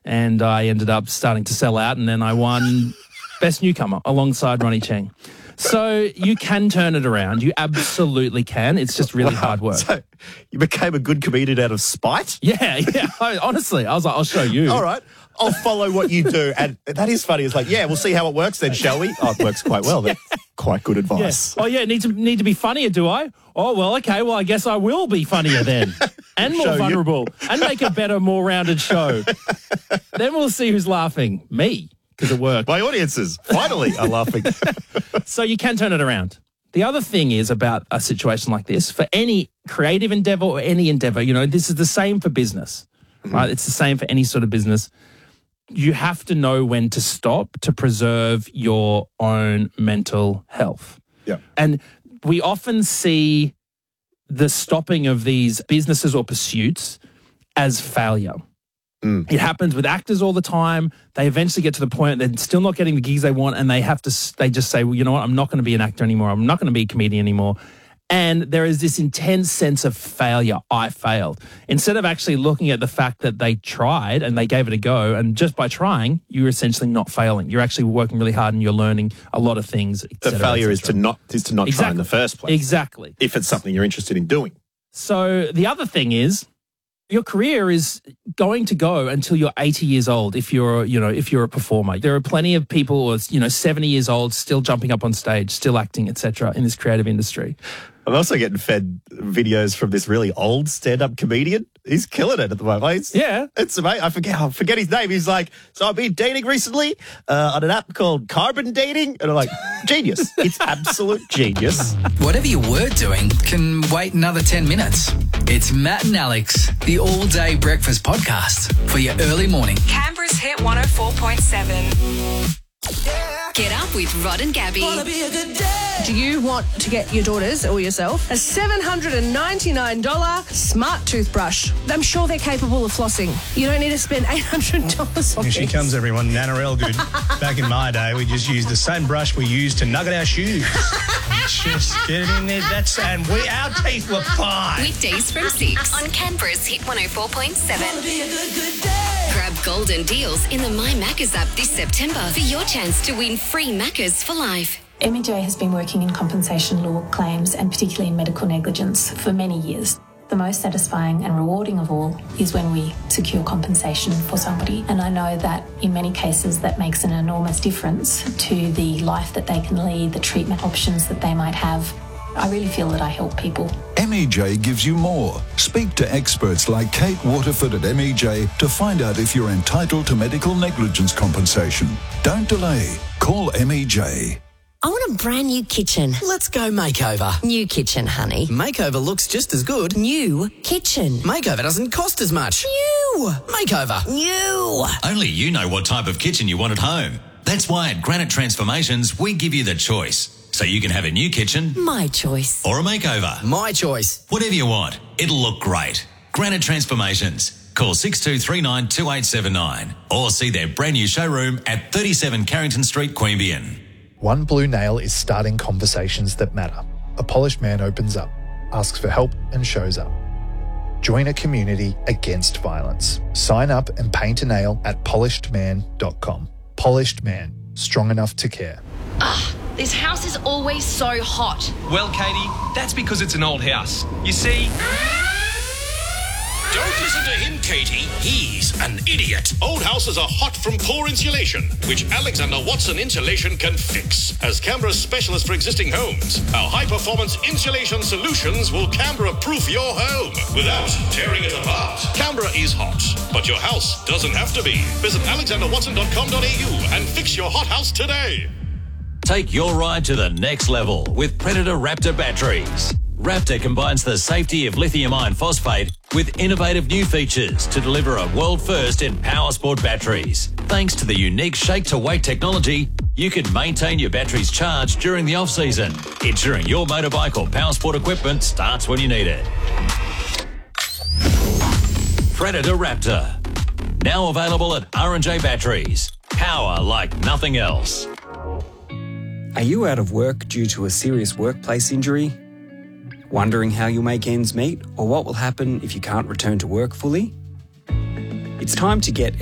and I ended up starting to sell out, and then I won Best Newcomer alongside Ronnie Cheng. So you can turn it around. You absolutely can. It's just really hard work. So you became a good comedian out of spite? Yeah. Honestly, I was like, I'll show you. All right. I'll follow what you do. And that is funny. It's like, yeah, we'll see how it works then, shall we? Oh, it works quite well. That's quite good advice. Yeah. Oh, yeah, need to be funnier, do I? Oh, well, okay. Well, I guess I will be funnier then. And more vulnerable. And make a better, more rounded show. Then we'll see who's laughing. Me, because it worked. My audiences finally are laughing. So you can turn it around. The other thing is about a situation like this, for any creative endeavor or any endeavor, this is the same for business, right? It's the same for any sort of business. You have to know when to stop to preserve your own mental health. Yeah. And we often see the stopping of these businesses or pursuits as failure. It happens with actors all the time. They eventually get to the point they're still not getting the gigs they want, and they just say, well, you know what, I'm not going to be an actor anymore. I'm not going to be a comedian anymore. And there is this intense sense of failure. I failed. Instead of actually looking at the fact that they tried and they gave it a go, and just by trying, you're essentially not failing. You're actually working really hard and you're learning a lot of things. The failure is to not try in the first place. Exactly. If it's something you're interested in doing. So the other thing is, your career is going to go until you're 80 years old if you're a performer. There are plenty of people who are, 70 years old still jumping up on stage, still acting, etc. in this creative industry. I'm also getting fed videos from this really old stand-up comedian. He's killing it at the moment. It's amazing. I forget his name. He's like, so I've been dating recently on an app called Carbon Dating. And I'm like, genius. It's absolute genius. Whatever you were doing can wait another 10 minutes. It's Matt and Alex, the all-day breakfast podcast for your early morning. Canberra's Hit 104.7. Get up with Rod and Gabby. Do you want to get your daughters or yourself a $799 smart toothbrush? I'm sure they're capable of flossing. You don't need to spend $800 on Here she comes, everyone. Nana Elgood. Back in my day, we just used the same brush we used to nugget our shoes. Just get it in there. Our teeth were fine. Weekdays from 6 on Canberra's Hit 104.7. Grab golden deals in the My Maccas app this September for your chance to win free Maccas for life. MEJ has been working in compensation law claims and particularly in medical negligence for many years. The most satisfying and rewarding of all is when we secure compensation for somebody. And I know that in many cases that makes an enormous difference to the life that they can lead, the treatment options that they might have. I really feel that I help people. MEJ gives you more. Speak to experts like Kate Waterford at MEJ to find out if you're entitled to medical negligence compensation. Don't delay. Call MEJ. I want a brand new kitchen. Let's go makeover. New kitchen, honey. Makeover looks just as good. New kitchen. Makeover doesn't cost as much. New. Makeover. New. Only you know what type of kitchen you want at home. That's why at Granite Transformations, we give you the choice. So you can have a new kitchen. My choice. Or a makeover. My choice. Whatever you want. It'll look great. Granite Transformations. Call 6239 2879 or see their brand new showroom at 37 Carrington Street, Queanbeyan. One Blue Nail is starting conversations that matter. A polished man opens up, asks for help and shows up. Join a community against violence. Sign up and paint a nail at polishedman.com. Polished Man, strong enough to care. This house is always so hot. Well, Katie, that's because it's an old house. You see... Don't listen to him, Katie. He's an idiot. Old houses are hot from core insulation, which Alexander Watson Insulation can fix. As Canberra's specialist for existing homes, our high-performance insulation solutions will Canberra-proof your home without tearing it apart. Canberra is hot, but your house doesn't have to be. Visit alexanderwatson.com.au and fix your hot house today. Take your ride to the next level with Predator Raptor batteries. Raptor combines the safety of lithium iron phosphate with innovative new features to deliver a world first in power sport batteries. Thanks to the unique shake-to-weight technology, you can maintain your batteries charged during the off-season, ensuring your motorbike or power sport equipment starts when you need it. Predator Raptor. Now available at R&J Batteries. Power like nothing else. Are you out of work due to a serious workplace injury? Wondering how you'll make ends meet or what will happen if you can't return to work fully? It's time to get